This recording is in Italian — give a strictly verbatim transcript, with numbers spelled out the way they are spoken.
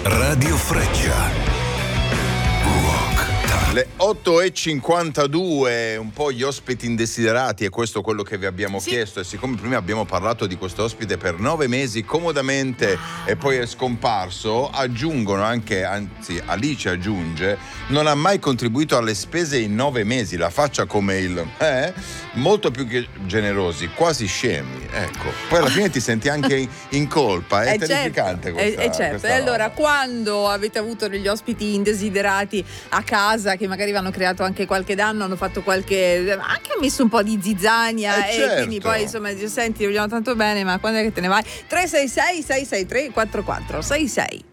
Radio Freccia. Le otto e cinquantadue, un po' gli ospiti indesiderati, e questo è quello che vi abbiamo sì. chiesto. E siccome prima abbiamo parlato di questo ospite per nove mesi comodamente ah. e poi è scomparso, aggiungono anche, anzi Alice aggiunge, non ha mai contribuito alle spese in nove mesi, la faccia come il eh? molto più che generosi, quasi scemi, ecco. Poi alla fine ti senti anche in, in colpa, è, è terrificante certo, questa, è, è certo. questa E allora, roba. quando avete avuto degli ospiti indesiderati a casa che magari vi hanno creato anche qualche danno, hanno fatto qualche, anche messo un po' di zizzania, eh e certo. quindi poi insomma dice: senti, vogliamo tanto bene, ma quando è che te ne vai? tre sei sei sei sei tre quattro quattro sei sei